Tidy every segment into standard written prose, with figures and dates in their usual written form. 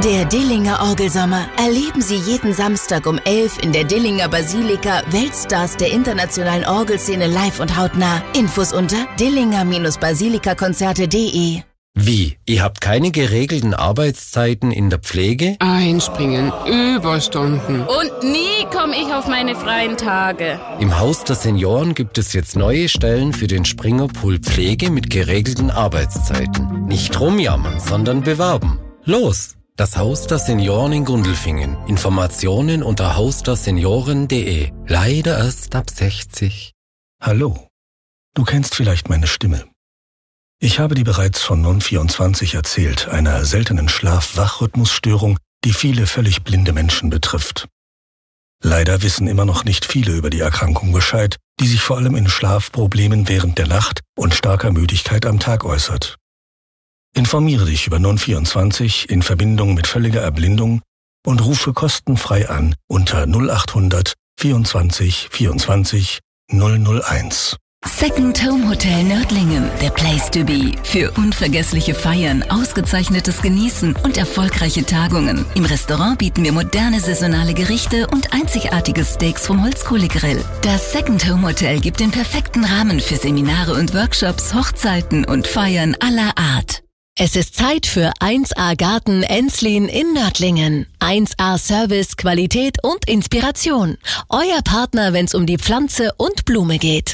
Der Dillinger Orgelsommer. Erleben Sie jeden Samstag um 11 in der Dillinger Basilika Weltstars der internationalen Orgelszene live und hautnah. Infos unter dillinger-basilikakonzerte.de. Wie? Ihr habt keine geregelten Arbeitszeiten in der Pflege? Einspringen, Überstunden. Und nie komme ich auf meine freien Tage. Im Haus der Senioren gibt es jetzt neue Stellen für den Springerpool Pflege mit geregelten Arbeitszeiten. Nicht rumjammern, sondern bewerben. Los! Das Haus der Senioren in Gundelfingen. Informationen unter hausdersenioren.de. Leider erst ab 60. Hallo. Du kennst vielleicht meine Stimme. Ich habe dir bereits von Non24 erzählt, einer seltenen Schlaf-Wach-Rhythmusstörung, die viele völlig blinde Menschen betrifft. Leider wissen immer noch nicht viele über die Erkrankung Bescheid, die sich vor allem in Schlafproblemen während der Nacht und starker Müdigkeit am Tag äußert. Informiere dich über Non24 in Verbindung mit völliger Erblindung und rufe kostenfrei an unter 0800 24 24 001. Second Home Hotel Nördlingen, der Place to be. Für unvergessliche Feiern, ausgezeichnetes Genießen und erfolgreiche Tagungen. Im Restaurant bieten wir moderne saisonale Gerichte und einzigartige Steaks vom Holzkohlegrill. Das Second Home Hotel gibt den perfekten Rahmen für Seminare und Workshops, Hochzeiten und Feiern aller Art. Es ist Zeit für 1A Garten Enslin in Nördlingen. 1A Service, Qualität und Inspiration. Euer Partner, wenn es um die Pflanze und Blume geht.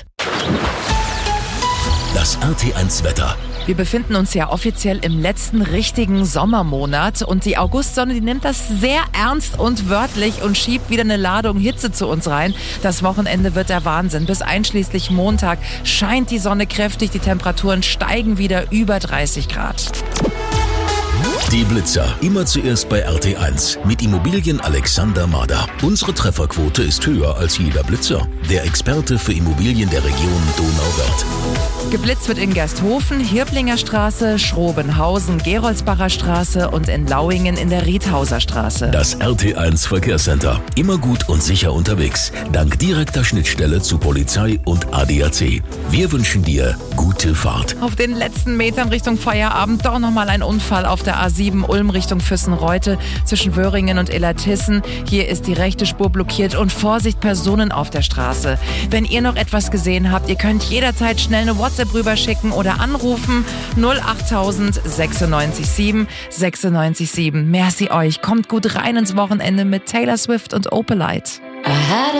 Das RT1 Wetter. Wir befinden uns ja offiziell im letzten richtigen Sommermonat und die Augustsonne, die nimmt das sehr ernst und wörtlich und schiebt wieder eine Ladung Hitze zu uns rein. Das Wochenende wird der Wahnsinn. Bis einschließlich Montag scheint die Sonne kräftig, die Temperaturen steigen wieder über 30 Grad. Die Blitzer. Immer zuerst bei RT1 mit Immobilien Alexander Mader. Unsere Trefferquote ist höher als jeder Blitzer. Der Experte für Immobilien der Region Donauwörth. Geblitzt wird in Gersthofen, Hirblinger Straße, Schrobenhausen, Geroldsbacher Straße und in Lauingen in der Riethauser Straße. Das RT1 Verkehrscenter. Immer gut und sicher unterwegs. Dank direkter Schnittstelle zu Polizei und ADAC. Wir wünschen dir gute Fahrt. Auf den letzten Metern Richtung Feierabend doch nochmal ein Unfall auf der A7 Ulm Richtung Füssen-Reute zwischen Wöhringen und Illertissen. Hier ist die rechte Spur blockiert und Vorsicht, Personen auf der Straße. Wenn ihr noch etwas gesehen habt, ihr könnt jederzeit schnell eine WhatsApp rüberschicken oder anrufen 08000 96 7 96 7. Merci euch. Kommt gut rein ins Wochenende mit Taylor Swift und Opalite.